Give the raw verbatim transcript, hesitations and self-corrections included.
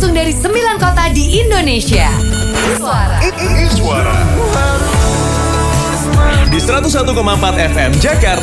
langsung dari sembilan kota di Indonesia. Iswara. Iswara. Di seratus satu koma empat F M Jakarta.